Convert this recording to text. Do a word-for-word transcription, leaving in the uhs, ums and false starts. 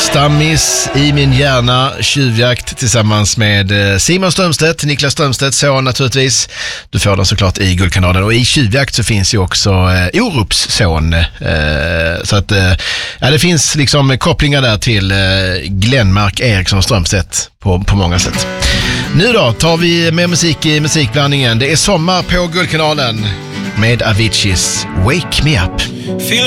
Stammis i min hjärna, tjuvjakt tillsammans med Simon Strömstedt, Niklas Strömstedt, så naturligtvis. Du får den såklart i Guldkanalen, och i tjuvjakt så finns ju också eh, Orups son. Eh, så att eh, ja, det finns liksom kopplingar där till eh, Glenmark Eriksson Strömstedt på, på många sätt. Nu då tar vi med musik i musikblandningen. Det är sommar på Guldkanalen med Aviciis Wake Me Up.